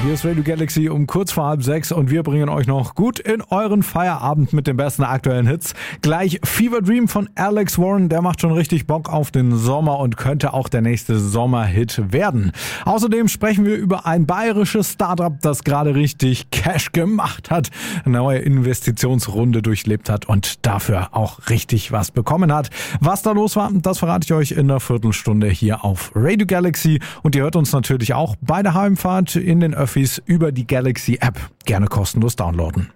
Hier ist Radio Galaxy um kurz vor 5:30 und wir bringen euch noch gut in euren Feierabend mit den besten aktuellen Hits. Gleich Fever Dream von Alex Warren, der macht schon richtig Bock auf den Sommer und könnte auch der nächste Sommerhit werden. Außerdem sprechen wir über ein bayerisches Startup, das gerade richtig Cash gemacht hat, eine neue Investitionsrunde durchlebt hat und dafür auch richtig was bekommen hat. Was da los war, das verrate ich euch in einer Viertelstunde hier auf Radio Galaxy und ihr hört uns natürlich auch bei der Heimfahrt in den Öffis über die Galaxy App. Gerne kostenlos downloaden.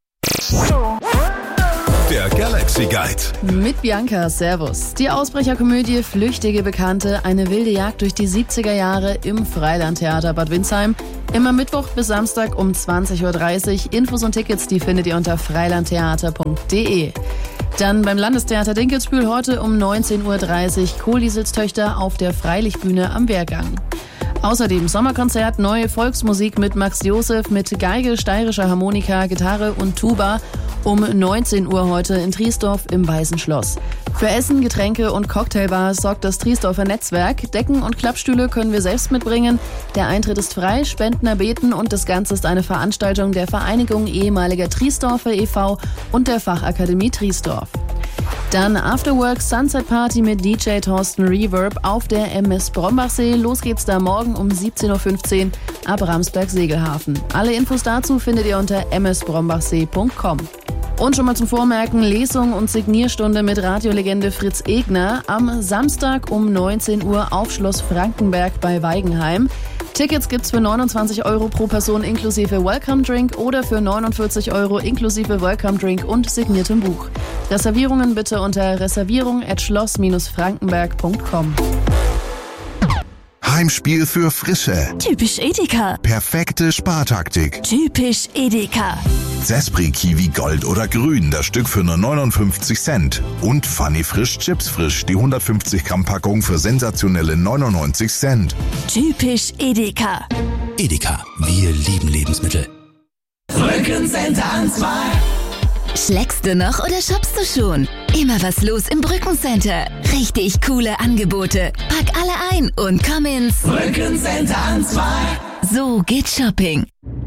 Der Galaxy Guide. Mit Bianca, servus. Die Ausbrecherkomödie Flüchtige Bekannte, eine wilde Jagd durch die 70er Jahre im Freilandtheater Bad Windsheim. Immer Mittwoch bis Samstag um 20.30 Uhr. Infos und Tickets, die findet ihr unter freilandtheater.de. Dann beim Landestheater Dinkelsbühl heute um 19.30 Uhr Kohldiesels Töchter auf der Freilichtbühne am Wehrgang. Außerdem Sommerkonzert, neue Volksmusik mit Max Josef mit Geige, steirischer Harmonika, Gitarre und Tuba um 19 Uhr heute in Triesdorf im Weißen Schloss. Für Essen, Getränke und Cocktailbars sorgt das Triesdorfer Netzwerk. Decken und Klappstühle können wir selbst mitbringen. Der Eintritt ist frei, Spenden erbeten und das Ganze ist eine Veranstaltung der Vereinigung ehemaliger Triesdorfer e.V. und der Fachakademie Triesdorf. Dann Afterwork Sunset Party mit DJ Thorsten Reverb auf der MS Brombachsee. Los geht's da morgen um 17.15 Uhr ab Ramsberg-Segelhafen. Alle Infos dazu findet ihr unter msbrombachsee.com. Und schon mal zum Vormerken, Lesung und Signierstunde mit Radiolegende Fritz Egner am Samstag um 19 Uhr auf Schloss Frankenberg bei Weigenheim. Tickets gibt's für 29 € pro Person inklusive Welcome Drink oder für 49 € inklusive Welcome Drink und signiertem Buch. Reservierungen bitte unter reservierung@schloss-frankenberg.com. Heimspiel für Frische. Typisch Edeka. Perfekte Spartaktik. Typisch Edeka. Zespri Kiwi Gold oder Grün, das Stück für nur 59 Cent. Und Funny Frisch Chips Frisch, die 150 Gramm Packung für sensationelle 99 Cent. Typisch Edeka. Edeka, wir lieben Lebensmittel. Brückencenter an 2. Schlägst du noch oder shoppst du schon? Immer was los im Brückencenter. Richtig coole Angebote. Pack alle ein und komm ins Brückencenter an 2. So geht Shopping.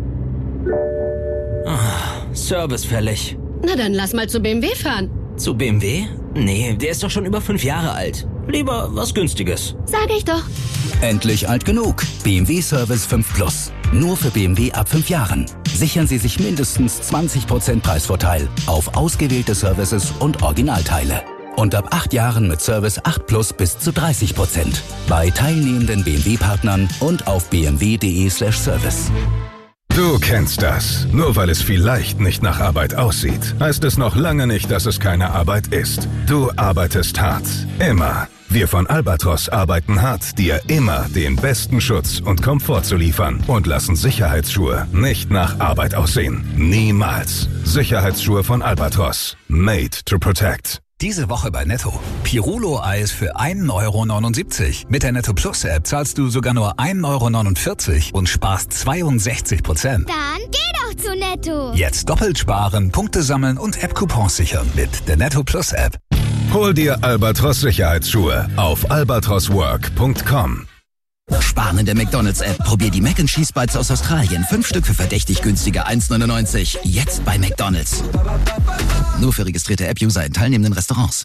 Service fällig. Na dann lass mal zu BMW fahren. Zu BMW? Nee, der ist doch schon über 5 Jahre alt. Lieber was Günstiges. Sag ich doch. Endlich alt genug. BMW Service 5 Plus. Nur für BMW ab 5 Jahren. Sichern Sie sich mindestens 20% Preisvorteil auf ausgewählte Services und Originalteile. Und ab 8 Jahren mit Service 8 Plus bis zu 30%. Bei teilnehmenden BMW-Partnern und auf bmw.de/service. Du kennst das. Nur weil es vielleicht nicht nach Arbeit aussieht, heißt es noch lange nicht, dass es keine Arbeit ist. Du arbeitest hart. Immer. Wir von Albatros arbeiten hart, dir immer den besten Schutz und Komfort zu liefern und lassen Sicherheitsschuhe nicht nach Arbeit aussehen. Niemals. Sicherheitsschuhe von Albatros. Made to protect. Diese Woche bei Netto. Pirulo-Eis für 1,79 €. Mit der Netto Plus App zahlst du sogar nur 1,49 € und sparst 62%. Dann geh doch zu Netto. Jetzt doppelt sparen, Punkte sammeln und App-Coupons sichern mit der Netto Plus App. Hol dir Albatros Sicherheitsschuhe auf albatroswork.com. Sparen in der McDonald's-App. Probier die Mac & Cheese Bites aus Australien. 5 Stück für verdächtig günstige 1,99 €. Jetzt bei McDonald's. Nur für registrierte App-User in teilnehmenden Restaurants.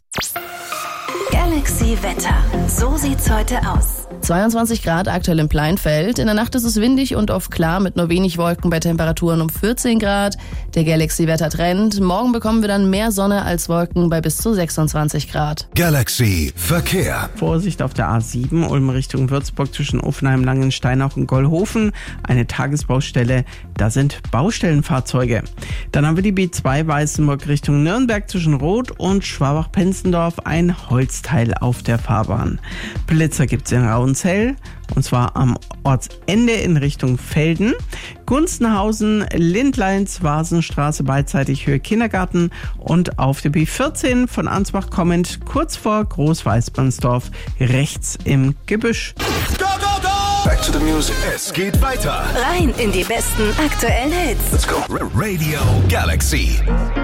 Galaxy Wetter. So sieht's heute aus. 22 Grad aktuell in Pleinfeld. In der Nacht ist es windig und oft klar mit nur wenig Wolken bei Temperaturen um 14 Grad. Der Galaxy-Wetter-Trend. Morgen bekommen wir dann mehr Sonne als Wolken bei bis zu 26 Grad. Galaxy Verkehr. Vorsicht auf der A7 Ulm Richtung Würzburg zwischen Offenheim, Langensteinach und Gollhofen. Eine Tagesbaustelle. Da sind Baustellenfahrzeuge. Dann haben wir die B2 Weißenburg Richtung Nürnberg zwischen Roth und Schwabach-Penzendorf. Ein Holzteil auf der Fahrbahn. Blitzer gibt's in Rauenzell. Und zwar am Ortsende in Richtung Velden. Gunzenhausen, Lindleins, Vasenstraße beidseitig Höhe Kindergarten und auf der B14 von Ansbach kommend kurz vor Großweißmannsdorf rechts im Gebüsch. Go, go, go! Back to the music. Es geht weiter. Rein in die besten aktuellen Hits. Let's go. Radio Galaxy.